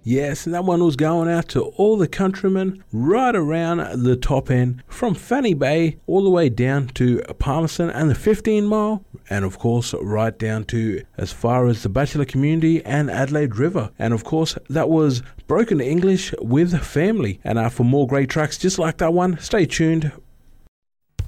Yes, and that one was going out to all the countrymen right around the top end, from Fanny Bay all the way down to Palmerston and the 15 Mile, and of course right down to as far as the Bachelor Community and Adelaide River. And of course that was Broken English with Family. And for more great tracks just like that one, stay tuned